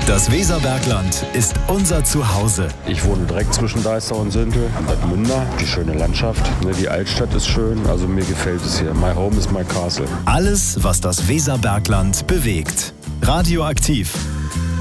Das Weserbergland ist unser Zuhause. Ich wohne direkt zwischen Deister und Süntel, Bad Münder, die schöne Landschaft. Die Altstadt ist schön, also mir gefällt es hier. My home is my castle. Alles, was das Weserbergland bewegt. Radioaktiv.